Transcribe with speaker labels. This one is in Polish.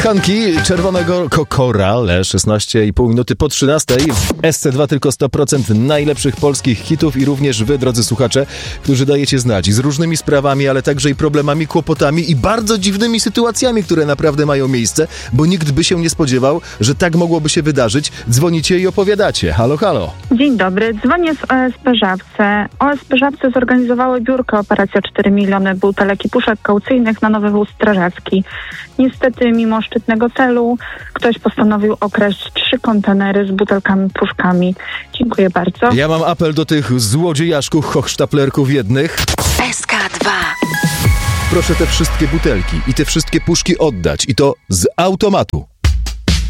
Speaker 1: Hanki, Czerwonego Korale, 16,5 minuty po 13. SC2 tylko 100% najlepszych polskich hitów i również wy, drodzy słuchacze, którzy dajecie znać z różnymi sprawami, ale także i problemami, kłopotami i bardzo dziwnymi sytuacjami, które naprawdę mają miejsce, bo nikt by się nie spodziewał, że tak mogłoby się wydarzyć. Dzwonicie i opowiadacie. Halo, halo.
Speaker 2: Dzień dobry, dzwonię z OSP Żabce. OSP Żabce zorganizowały biurko Operacja 4 miliony butelek i puszek kaucyjnych na Nowy Wóz Strażacki. Niestety, mimo szczytnego celu, ktoś postanowił okraść 3 kontenery z butelkami, puszkami. Dziękuję bardzo.
Speaker 1: Ja mam apel do tych złodziejaszków, hochsztaplerków jednych.
Speaker 3: SK2.
Speaker 1: Proszę te wszystkie butelki i te wszystkie puszki oddać i to z automatu.